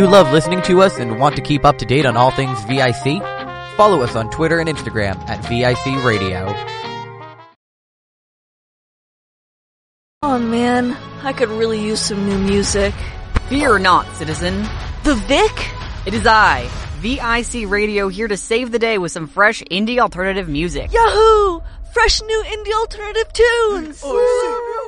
you love listening to us and want to keep up to date on all things VIC? Follow us on Twitter and Instagram at VIC Radio. Oh man, I could really use some new music. Fear not, citizen. The Vic? It is I, VIC Radio, here to save the day with some fresh indie alternative music. Yahoo! Fresh new indie alternative tunes!